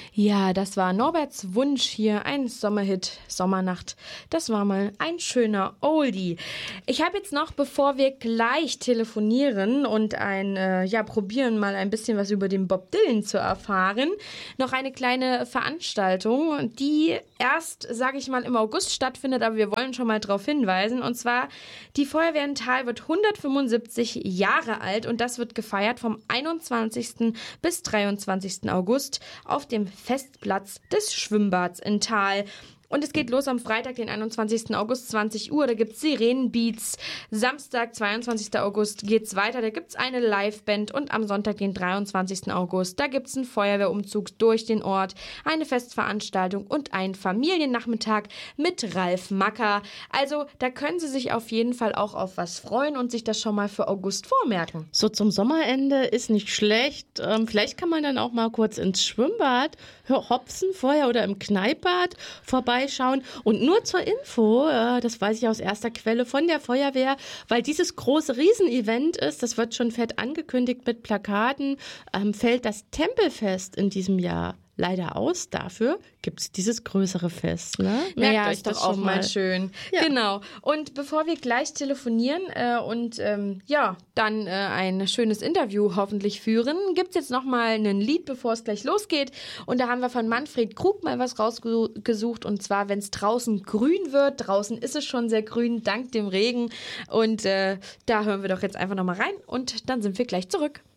Ja, das war Norberts Wunsch hier, ein Sommerhit, Sommernacht. Das war mal ein schöner Oldie. Ich habe jetzt noch, bevor wir gleich telefonieren und probieren mal ein bisschen was über den Bob Dylan zu erfahren, noch eine kleine Veranstaltung, die erst, sage ich mal, im August stattfindet, aber wir wollen schon mal darauf hinweisen. Und zwar, die Feuerwehr in Thal wird 175 Jahre alt und das wird gefeiert vom 21. bis 23. August auf dem Festplatz des Schwimmbads in Thal. Und es geht los am Freitag, den 21. August, 20 Uhr. Da gibt es Sirenenbeats. Samstag, 22. August, geht's weiter. Da gibt es eine Liveband. Und am Sonntag, den 23. August, da gibt es einen Feuerwehrumzug durch den Ort, eine Festveranstaltung und einen Familiennachmittag mit Ralf Macker. Also, da können Sie sich auf jeden Fall auch auf was freuen und sich das schon mal für August vormerken. So zum Sommerende ist nicht schlecht. Vielleicht kann man dann auch mal kurz ins Schwimmbad hopsen vorher oder im Kneippbad vorbeischauen. Und nur zur Info, das weiß ich aus erster Quelle von der Feuerwehr, weil dieses große Riesenevent ist, das wird schon fett angekündigt mit Plakaten, fällt das Tempelfest in diesem Jahr leider aus. Dafür gibt es dieses größere Fest. Ne? Merkt euch das auch mal schön. Ja. Genau. Und bevor wir gleich telefonieren dann ein schönes Interview hoffentlich führen, gibt es jetzt noch mal ein Lied, bevor es gleich losgeht. Und da haben wir von Manfred Krug mal was rausgesucht. Und zwar, wenn es draußen grün wird. Draußen ist es schon sehr grün, dank dem Regen. Und da hören wir doch jetzt einfach noch mal rein. Und dann sind wir gleich zurück.